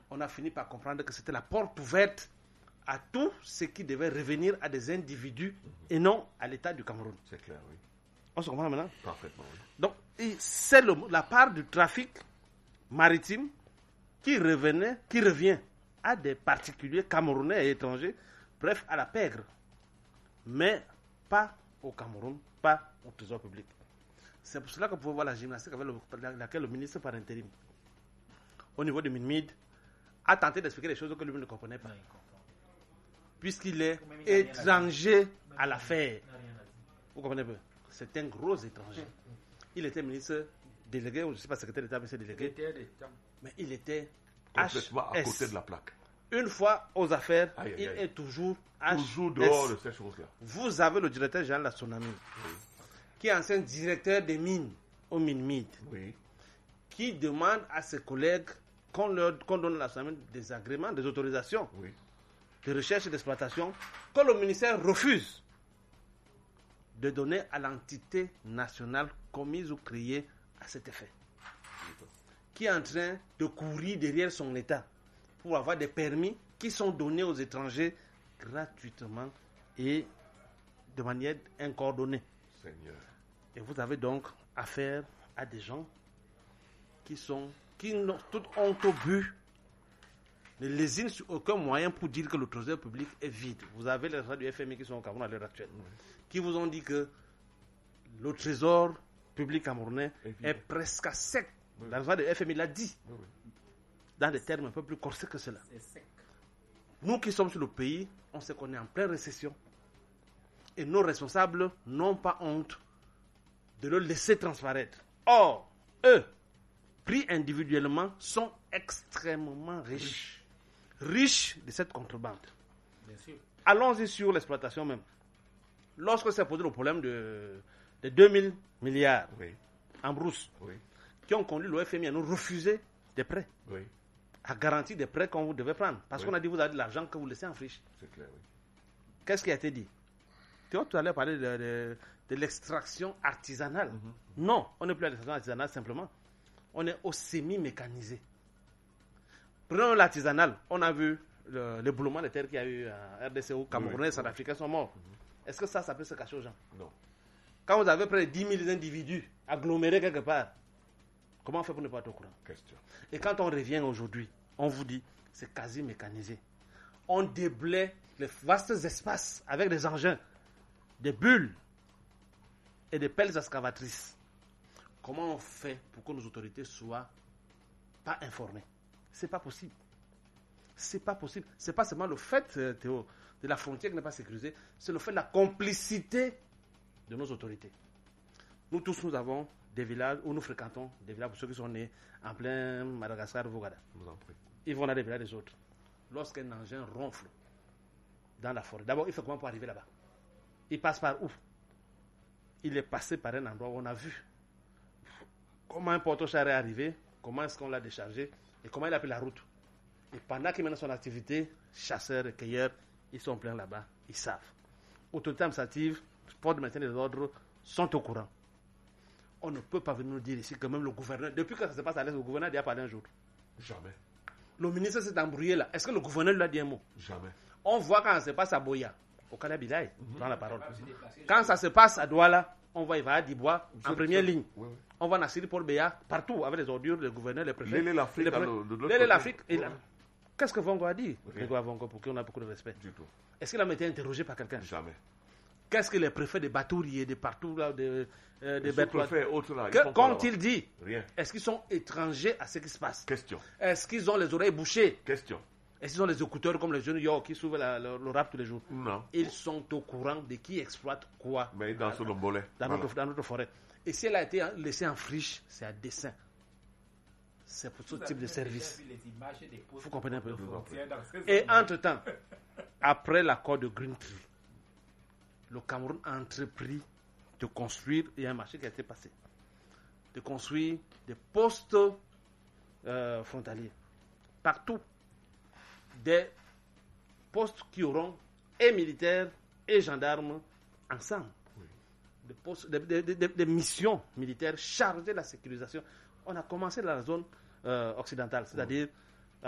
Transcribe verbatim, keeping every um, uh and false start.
on a fini par comprendre que c'était la porte ouverte à tout ce qui devait revenir à des individus mmh. et non à l'État du Cameroun. C'est clair, oui. On se comprend maintenant? Parfaitement, oui. Donc, c'est le, la part du trafic maritime qui revenait, qui revient à des particuliers camerounais et étrangers, bref, à la pègre. Mais pas au Cameroun, pas au trésor public. C'est pour cela que vous pouvez voir la gymnastique avec le, laquelle le ministre par intérim, au niveau du MINMID, a tenté d'expliquer des choses que lui ne comprenait pas. Puisqu'il est étranger à l'affaire. Vous comprenez pas? C'est un gros étranger. Il était ministre délégué, ou je ne sais pas secrétaire d'État, mais c'est délégué. Mais il était complètement à côté de la plaque. Une fois aux affaires, aïe, aïe, il aïe. est toujours H S. Toujours dehors de ces choses-là. Vous avez le directeur général de la Tsunami, oui. qui est ancien directeur des mines au MINMID, oui. qui demande à ses collègues qu'on, leur, qu'on donne à la Tsunami des agréments, des autorisations oui. de recherche et d'exploitation, que le ministère refuse de donner à l'entité nationale commise ou créée à cet effet, qui est en train de courir derrière son État pour avoir des permis qui sont donnés aux étrangers gratuitement et de manière incoordonnée. Seigneur. Et vous avez donc affaire à des gens qui sont qui n'ont toute honte au but, ne lésinent sur aucun moyen pour dire que le trésor public est vide. Vous avez les gens du F M I qui sont au Cameroun à l'heure actuelle, oui. qui vous ont dit que le trésor public camerounais est, est presque à sec. Oui. La du F M I l'a dit, oui. dans des termes un peu plus corsés que cela. C'est sec. Nous qui sommes sur le pays, on sait qu'on est en pleine récession. Et nos responsables n'ont pas honte de le laisser transparaître. Or, eux, pris individuellement, sont extrêmement riches. Riches de cette contrebande. Bien sûr. Allons-y sur l'exploitation même. Lorsque s'est posé le problème de, de deux mille milliards oui. en brousse, oui. qui ont conduit l'O F M I à nous refuser des prêts, oui. à garantir des prêts qu'on vous devait prendre. Parce oui. qu'on a dit vous avez de l'argent que vous laissez en friche. C'est clair, oui. Qu'est-ce qui a été dit? Tu vois, tout à l'heure parler de, de, de l'extraction artisanale. Mm-hmm. Non, on n'est plus à l'extraction artisanale simplement. On est au semi-mécanisé. Prenons l'artisanal. On a vu le, l'éboulement de terre qu'il y a eu à R D C où Camerounais et oui, Centrafricains oui. sont morts. Mm-hmm. Est-ce que ça, ça peut se cacher aux gens? Non. Quand vous avez près de dix mille individus agglomérés quelque part, comment on fait pour ne pas être au courant? Question. Et quand on revient aujourd'hui, on vous dit, c'est quasi mécanisé. On déblaye les vastes espaces avec des engins, des bulles et des pelles excavatrices. Comment on fait pour que nos autorités soient pas informées? C'est pas possible. C'est pas possible. C'est pas seulement le fait, Théo, de la frontière qui n'est pas sécurisée, c'est le fait de la complicité de nos autorités. Nous tous, nous avons des villages où nous fréquentons, des villages pour ceux qui sont nés en plein Madagascar, Vogada. Ils vont dans les villages des autres. Lorsqu'un engin ronfle dans la forêt, d'abord, il faut comment pour arriver là-bas? Il passe par où? Il est passé par un endroit où on a vu comment un porte-char est arrivé, comment est-ce qu'on l'a déchargé et comment il a pris la route. Et pendant qu'il mène son activité, chasseurs et cueilleurs, ils sont pleins là-bas, ils savent. Autorités administratives, pour de maintien des ordres, sont au courant. On ne peut pas venir nous dire ici que même le gouverneur, depuis que ça se passe à l'Est, le gouverneur a parlé un jour. Jamais. Le ministre s'est embrouillé là. Est-ce que le gouverneur lui a dit un mot? Jamais. On voit quand ça se passe à Boya, au Kalabilaï, mm-hmm. dans la parole. Quand ça se passe à Douala, on va, il va à Dibois, en première ligne. Oui, oui. On va à Nassiri Paul Béa, partout, avec les ordures, les gouverneurs, les préfets. L'île l'Afrique. Les pre... L'île l'Afrique. Oui. La... Qu'est-ce que Vongo a dit? Vongo, pour qui on a beaucoup de respect. Du tout. Est-ce qu'il a été interrogé par quelqu'un? Jamais. Qu'est-ce que les préfets de Batouri et de partout, là, de, euh, de préfets, autres là, que, qu'ont-ils dit? Rien. Est-ce qu'ils sont étrangers à ce qui se passe? Question. Est-ce qu'ils ont les oreilles bouchées? Question. Est-ce qu'ils ont les écouteurs comme les jeunes York qui s'ouvrent la, le, le rap tous les jours? Non. Ils sont au courant de qui exploite quoi. Mais dans ce lombolet. Dans, voilà. notre, dans notre forêt. Et si elle a été laissée en friche, c'est à dessein. C'est pour ce Vous type de service. Vous comprenez un peu? Et entre-temps, après l'accord de Greentree, le Cameroun a entrepris de construire, il y a un marché qui a été passé, de construire des postes euh, frontaliers. Partout. Des postes qui auront et militaires et gendarmes ensemble. Oui. Des, postes, des, des, des, des missions militaires chargées de la sécurisation. On a commencé dans la zone euh, occidentale, c'est-à-dire oui.